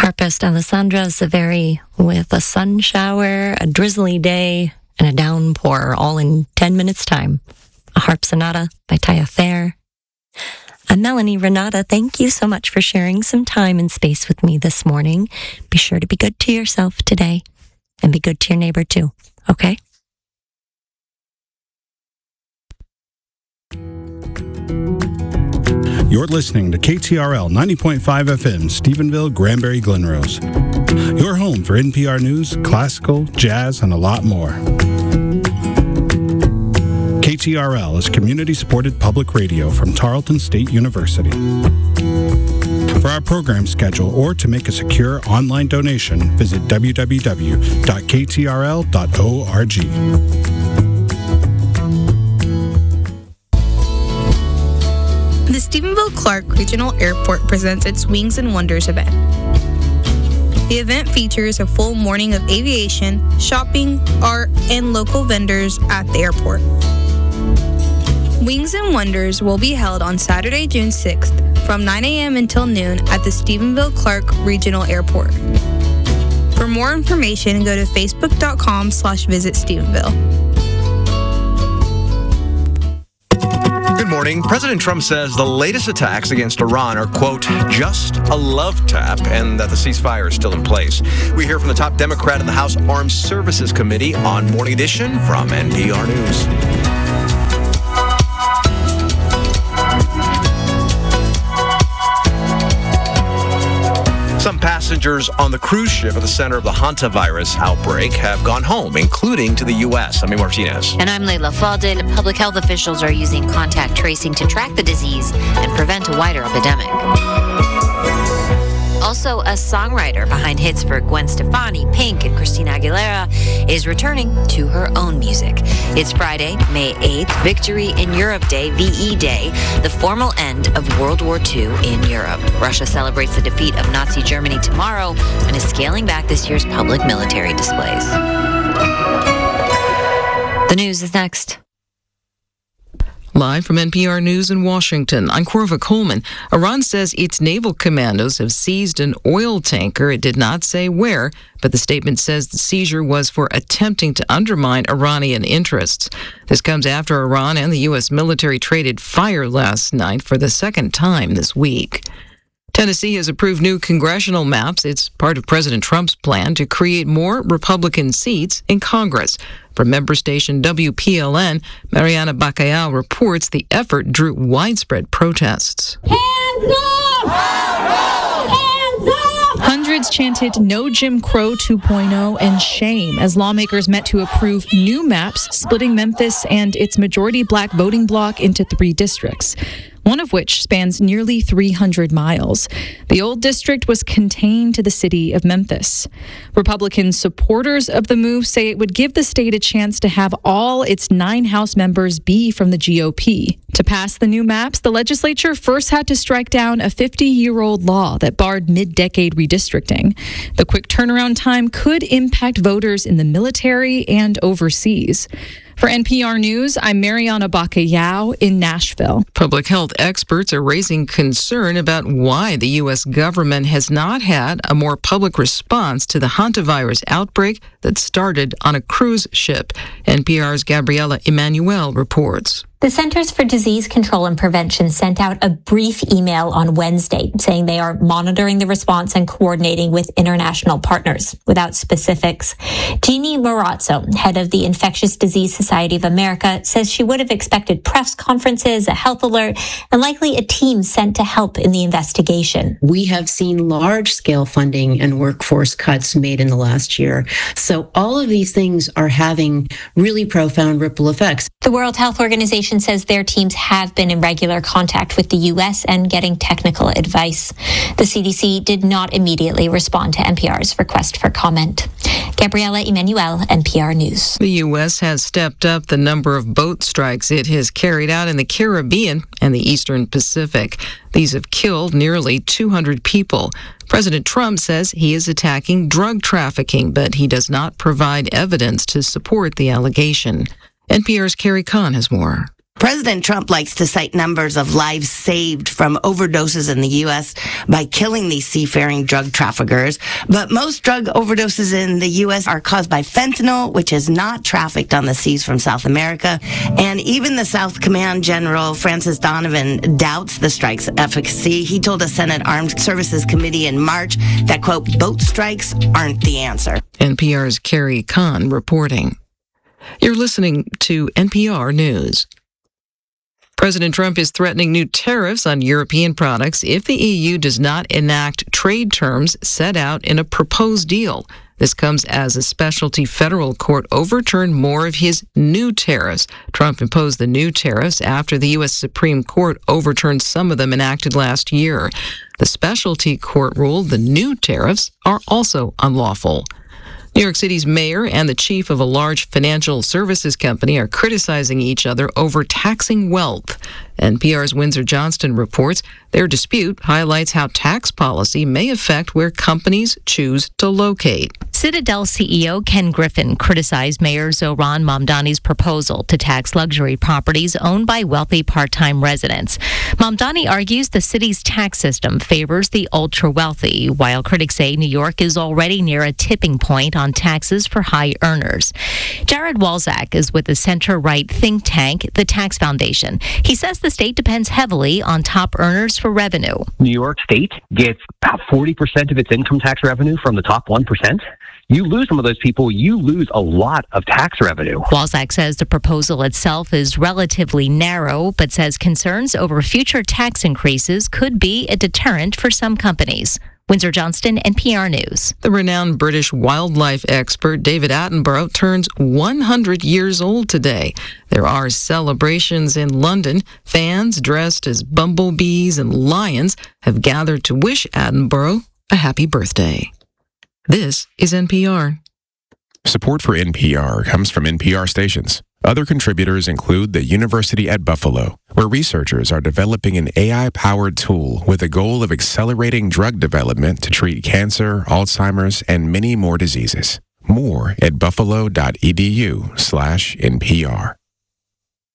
Harpist Alessandra Severi with a sun shower, a drizzly day, and a downpour all in 10 minutes time. A harp sonata by Taya Fair. I'm Melanie Renata. Thank you so much for sharing some time and space with me this morning. Be sure to be good to yourself today and be good to your neighbor too, okay? You're listening to KTRL 90.5 FM, Stephenville, Granbury, Glen Rose. Your home for NPR News, classical, jazz, and a lot more. KTRL is community-supported public radio from Tarleton State University. For our program schedule or to make a secure online donation, visit www.ktrl.org. The Stephenville-Clark Regional Airport presents its Wings and Wonders event. The event features a full morning of aviation, shopping, art, and local vendors at the airport. Wings and Wonders will be held on Saturday, June 6th from 9 a.m. until noon at the Stephenville-Clark Regional Airport. For more information, go to facebook.com/visit Stephenville. Good morning. President Trump says the latest attacks against Iran are, quote, just a love tap, and that the ceasefire is still in place. We hear from the top Democrat in the House Armed Services Committee on Morning Edition from NPR News. Some passengers on the cruise ship at the center of the hantavirus outbreak have gone home, including to the U.S. I'm Martinez. And I'm Layla Fadel. Public health officials are using contact tracing to track the disease and prevent a wider epidemic. Also, a songwriter behind hits for Gwen Stefani, Pink, and Christina Aguilera is returning to her own music. It's Friday, May 8th, Victory in Europe Day, VE Day, the formal end of World War II in Europe. Russia celebrates the defeat of Nazi Germany tomorrow and is scaling back this year's public military displays. The news is next. Live from NPR News in Washington, I'm Corva Coleman. Iran says its naval commandos have seized an oil tanker. It did not say where, but the statement says the seizure was for attempting to undermine Iranian interests. This comes after Iran and the U.S. military traded fire last night for the second time this week. Tennessee has approved new congressional maps. It's part of President Trump's plan to create more Republican seats in Congress. From member station WPLN, Mariana Bacallao reports the effort drew widespread protests. Hands up! Hands up! Hundreds chanted "No Jim Crow 2.0" and shame as lawmakers met to approve new maps splitting Memphis and its majority black voting bloc into 3 districts, one of which spans nearly 300 miles. The old district was contained to the city of Memphis. Republican supporters of the move say it would give the state a chance to have all its 9 House members be from the GOP. To pass the new maps, the legislature first had to strike down a 50-year-old law that barred mid-decade redistricting. The quick turnaround time could impact voters in the military and overseas. For NPR News, I'm Mariana Bacallao in Nashville. Public health experts are raising concern about why the U.S. government has not had a more public response to the hantavirus outbreak that started on a cruise ship. NPR's Gabriela Emanuel reports. The Centers for Disease Control and Prevention sent out a brief email on Wednesday saying they are monitoring the response and coordinating with international partners without specifics. Jeannie Marazzo, head of the Infectious Disease Society of America, says she would have expected press conferences, a health alert, and likely a team sent to help in the investigation. We have seen large-scale funding and workforce cuts made in the last year. So all of these things are having really profound ripple effects. The World Health Organization says their teams have been in regular contact with the U.S. and getting technical advice. The CDC did not immediately respond to NPR's request for comment. Gabriela Emanuel, NPR News. The U.S. has stepped up the number of boat strikes it has carried out in the Caribbean and the Eastern Pacific. These have killed nearly 200 people. President Trump says he is attacking drug trafficking, but he does not provide evidence to support the allegation. NPR's Carrie Kahn has more. President Trump likes to cite numbers of lives saved from overdoses in the U.S. by killing these seafaring drug traffickers. But most drug overdoses in the U.S. are caused by fentanyl, which is not trafficked on the seas from South America. And even the South Command General, Francis Donovan, doubts the strike's efficacy. He told a Senate Armed Services Committee in March that, quote, boat strikes aren't the answer. NPR's Carrie Kahn reporting. You're listening to NPR News. President Trump is threatening new tariffs on European products if the EU does not enact trade terms set out in a proposed deal. This comes as a specialty federal court overturned more of his new tariffs. Trump imposed the new tariffs after the U.S. Supreme Court overturned some of them enacted last year. The specialty court ruled the new tariffs are also unlawful. New York City's mayor and the chief of a large financial services company are criticizing each other over taxing wealth. NPR's Windsor Johnston reports their dispute highlights how tax policy may affect where companies choose to locate. Citadel CEO Ken Griffin criticized Mayor Zohran Mamdani's proposal to tax luxury properties owned by wealthy part-time residents. Mamdani argues the city's tax system favors the ultra-wealthy, while critics say New York is already near a tipping point on taxes for high earners. Jared Walczak is with the center-right think tank, the Tax Foundation. He says the state depends heavily on top earners for revenue. New York State gets about 40% of its income tax revenue from the top 1%. You lose some of those people, you lose a lot of tax revenue. Walczak says the proposal itself is relatively narrow, but says concerns over future tax increases could be a deterrent for some companies. Windsor Johnston, NPR News. The renowned British wildlife expert David Attenborough turns 100 years old today. There are celebrations in London. Fans dressed as bumblebees and lions have gathered to wish Attenborough a happy birthday. This is NPR. Support for NPR comes from NPR stations. Other contributors include the University at Buffalo, where researchers are developing an AI-powered tool with the goal of accelerating drug development to treat cancer, Alzheimer's, and many more diseases. More at buffalo.edu/NPR.